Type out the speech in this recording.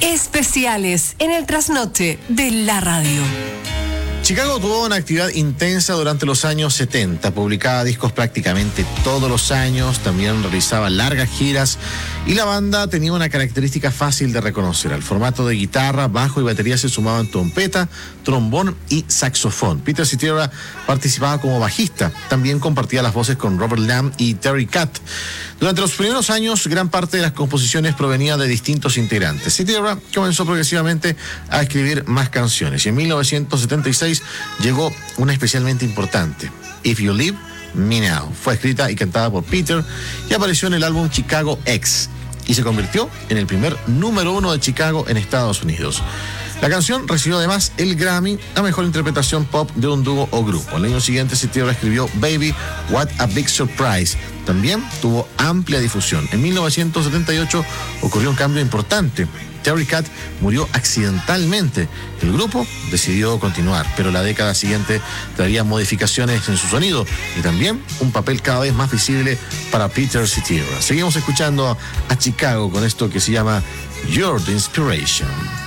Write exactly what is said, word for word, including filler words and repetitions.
Especiales en el trasnoche de la radio. Chicago tuvo una actividad intensa durante los años setenta, publicaba discos prácticamente todos los años, también realizaba largas giras y la banda tenía una característica fácil de reconocer. Al formato de guitarra, bajo y batería se sumaban trompeta, trombón y saxofón. Peter Cetera participaba como bajista, también compartía las voces con Robert Lamb y Terry Kath. Durante los primeros años, gran parte de las composiciones provenía de distintos integrantes. Cetera comenzó progresivamente a escribir más canciones y en mil novecientos setenta y seis llegó una especialmente importante, If You Leave Me Now. Fue escrita y cantada por Peter y apareció en el álbum Chicago X y se convirtió en el primer número uno de Chicago en Estados Unidos. La canción recibió además el Grammy a mejor interpretación pop de un dúo o grupo. El año siguiente Cetera escribió Baby, What a Big Surprise. También tuvo amplia difusión. En mil novecientos setenta y ocho ocurrió un cambio importante. Terry Kath murió accidentalmente. El grupo decidió continuar, pero la década siguiente traería modificaciones en su sonido y también un papel cada vez más visible para Peter Cetera. Seguimos escuchando a Chicago con esto que se llama You're the Inspiration.